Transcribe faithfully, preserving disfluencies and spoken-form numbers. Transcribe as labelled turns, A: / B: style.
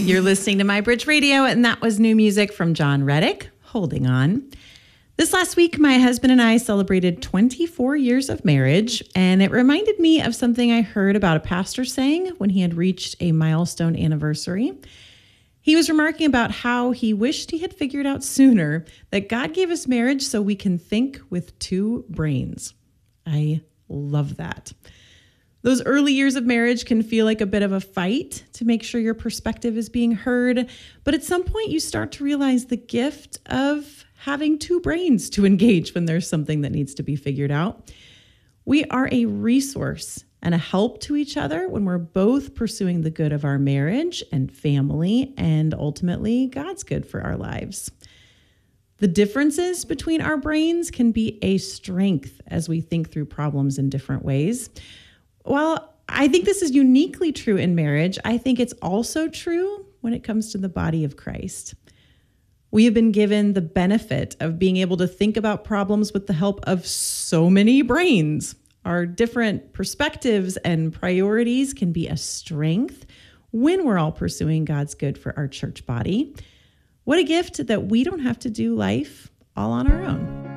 A: You're listening to My Bridge Radio, and that was new music from John Reddick, Holding On. This last week, my husband and I celebrated twenty-four years of marriage, and it reminded me of something I heard about a pastor saying when he had reached a milestone anniversary. He was remarking about how he wished he had figured out sooner that God gave us marriage so we can think with two brains. I love that. Those early years of marriage can feel like a bit of a fight to make sure your perspective is being heard, but at some point you start to realize the gift of having two brains to engage when there's something that needs to be figured out. We are a resource and a help to each other when we're both pursuing the good of our marriage and family and ultimately God's good for our lives. The differences between our brains can be a strength as we think through problems in different ways. While I think this is uniquely true in marriage, I think it's also true when it comes to the body of Christ. We have been given the benefit of being able to think about problems with the help of so many brains. Our different perspectives and priorities can be a strength when we're all pursuing God's good for our church body. What a gift that we don't have to do life all on our own.